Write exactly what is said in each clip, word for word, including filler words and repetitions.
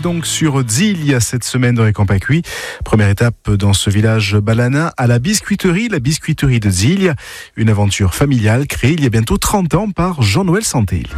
donc sur Ziglia cette semaine dans les Campagnes Cuits. Première étape dans ce village balanin à la biscuiterie, la biscuiterie de Ziglia. Une aventure familiale créée il y a bientôt trente ans par Jean-Noël Santelli.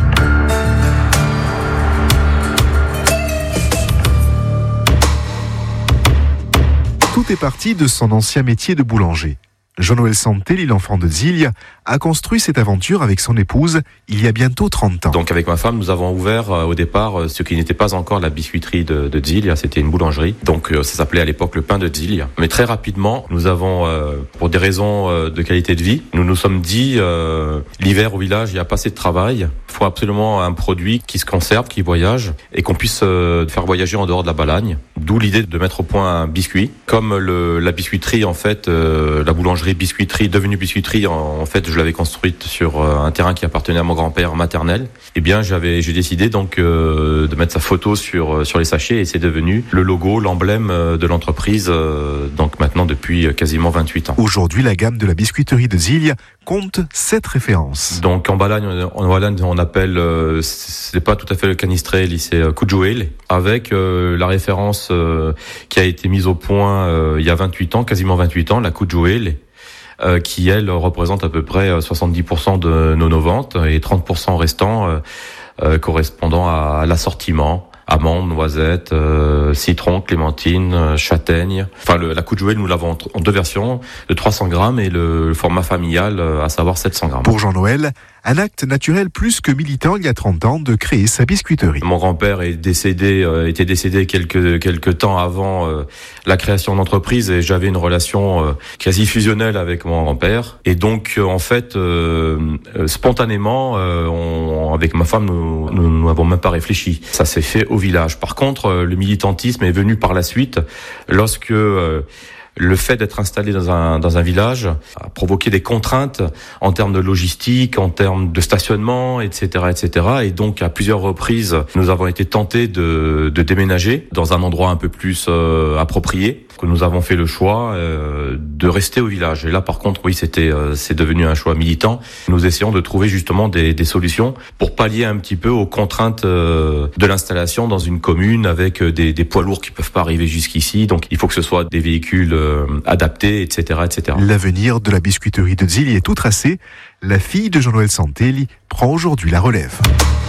Tout est parti de son ancien métier de boulanger. Jean-Noël Santelli, l'enfant de Ziglia, a construit cette aventure avec son épouse il y a bientôt trente ans. Donc avec ma femme, nous avons ouvert euh, au départ euh, ce qui n'était pas encore la biscuiterie de, de Ziglia, c'était une boulangerie. Donc euh, ça s'appelait à l'époque le pain de Ziglia. Mais très rapidement, nous avons, euh, pour des raisons euh, de qualité de vie, nous nous sommes dit, euh, l'hiver au village, il n'y a pas assez de travail. Il faut absolument un produit qui se conserve, qui voyage, et qu'on puisse euh, faire voyager en dehors de la Balagne. D'où l'idée de mettre au point un biscuit. Comme le, la biscuiterie, en fait, euh, la boulangerie biscuiterie, devenue biscuiterie, en, en fait, je l'avais construite sur euh, un terrain qui appartenait à mon grand-père maternel. Eh bien, j'avais, j'ai décidé donc euh, de mettre sa photo sur sur les sachets et c'est devenu le logo, l'emblème de l'entreprise. Euh, donc maintenant depuis quasiment vingt-huit ans. Aujourd'hui, la gamme de la biscuiterie de Ziglia compte sept références. Donc en Balagne, en Balagne, on appelle, euh, c'est pas tout à fait le canistré, c'est euh, Kujuel, avec euh, la référence euh, qui a été mise au point euh, il y a vingt-huit ans, quasiment vingt-huit ans, la Kujuel. Euh, qui, elle, représente à peu près soixante-dix pour cent de nos, nos ventes et trente pour cent restants euh, euh, correspondant à, à l'assortiment. Amandes, noisettes, euh, citron, clémentine, euh, châtaigne. Enfin, le, la Kujuel, nous l'avons en, en deux versions, de trois cents grammes et le, le format familial, euh, à savoir sept cents grammes. Pour Jean-Noël, un acte naturel plus que militant il y a trente ans de créer sa biscuiterie. Mon grand-père est décédé, euh, était décédé quelques quelques temps avant euh, la création de l'entreprise et j'avais une relation euh, quasi fusionnelle avec mon grand-père. Et donc, euh, en fait, euh, euh, spontanément, euh, on, avec ma femme, nous nous n'avons même pas réfléchi. Ça s'est fait au village. Par contre, euh, le militantisme est venu par la suite lorsque euh, le fait d'être installé dans un dans un village a provoqué des contraintes en termes de logistique, en termes de stationnement, et cetera, et cetera. Et donc, à plusieurs reprises, nous avons été tentés de de déménager dans un endroit un peu plus euh, approprié. Que nous avons fait le choix euh, de rester au village. Et là, par contre, oui, c'était euh, c'est devenu un choix militant. Nous essayons de trouver justement des des solutions pour pallier un petit peu aux contraintes euh, de l'installation dans une commune avec des des poids lourds qui peuvent pas arriver jusqu'ici. Donc, il faut que ce soit des véhicules euh, adaptés, et cetera, et cetera. L'avenir de la biscuiterie de Ziglia est tout tracé. La fille de Jean-Noël Santelli prend aujourd'hui la relève.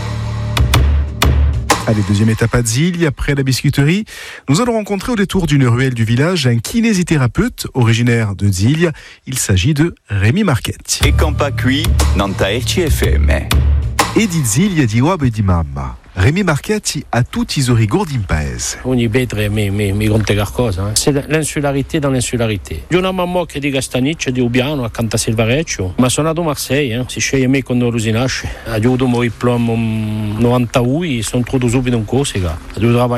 Allez, deuxième étape à Ziglia, après la biscuiterie. Nous allons rencontrer au détour d'une ruelle du village un kinésithérapeute originaire de Ziglia. Il s'agit de Rémi Marchetti. E Campagnes Cuits, Nanta R C F M. E di Ziglia di uomo e di mamma. Rémi Marchetti a tutti i ricordi in paese. Ogni betre mi, mi, mi conta qualcosa. Eh. C'est l'insularité dans l'insularité. Di una mamma che di Castaniccia, di Ubiano, accanto a Silvareccio. Ma sono nato a Marseille, eh. Si sceglie me quando lo si nasce. Ho avuto il diploma novantatré, sono trovato subito in Corsica. Ho dovuto